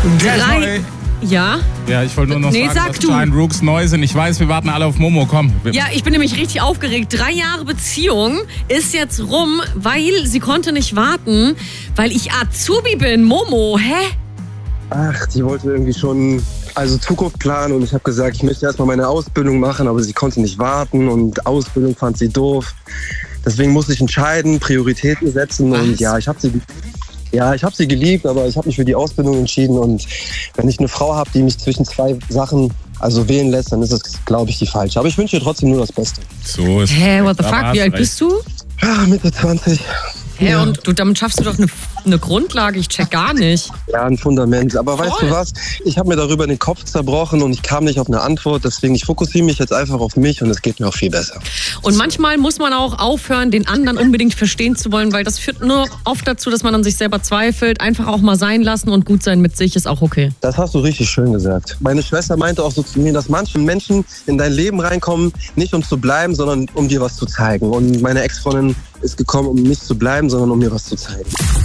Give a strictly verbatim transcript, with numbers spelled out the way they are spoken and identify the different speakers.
Speaker 1: Drei... Ja?
Speaker 2: Ja, ich wollte nur noch
Speaker 1: nee,
Speaker 2: sagen,
Speaker 1: sag
Speaker 2: dass
Speaker 1: du.
Speaker 2: Giant Rooks neu sind. Ich weiß, wir warten alle auf Momo. Komm.
Speaker 1: Ja, ich bin nämlich richtig aufgeregt. Drei Jahre Beziehung ist jetzt rum, weil sie konnte nicht warten, weil ich Azubi bin. Momo, hä?
Speaker 3: Ach, die wollte irgendwie schon also Zukunft planen und ich habe gesagt, ich möchte erstmal meine Ausbildung machen, aber sie konnte nicht warten und Ausbildung fand sie doof. Deswegen musste ich entscheiden, Prioritäten setzen. Was? Und ja, ich habe sie... Ja, ich habe sie geliebt, aber ich habe mich für die Ausbildung entschieden. Und wenn ich eine Frau habe, die mich zwischen zwei Sachen also wählen lässt, dann ist es, glaube ich, die falsche. Aber ich wünsche ihr trotzdem nur das Beste.
Speaker 2: So ist
Speaker 1: Hä, what the fuck? Wie alt bist du?
Speaker 3: Ja, Mitte zwanzig.
Speaker 1: Hä,
Speaker 3: ja.
Speaker 1: Und du, damit schaffst du doch eine, eine Grundlage. Ich check gar nicht.
Speaker 3: Ja, ein Fundament. Aber
Speaker 1: Voll.
Speaker 3: Weißt du was? Ich habe mir darüber den Kopf zerbrochen und ich kam nicht auf eine Antwort. Deswegen, ich fokussiere mich jetzt einfach auf mich und es geht mir auch viel besser.
Speaker 1: Und manchmal muss man auch aufhören, den anderen unbedingt verstehen zu wollen, weil das führt nur oft dazu, dass man an sich selber zweifelt. Einfach auch mal sein lassen und gut sein mit sich ist auch okay.
Speaker 3: Das hast du richtig schön gesagt. Meine Schwester meinte auch so zu mir, dass manche Menschen in dein Leben reinkommen, nicht um zu bleiben, sondern um dir was zu zeigen. Und meine Ex-Freundin ist gekommen, um nicht zu bleiben, sondern um mir was zu zeigen.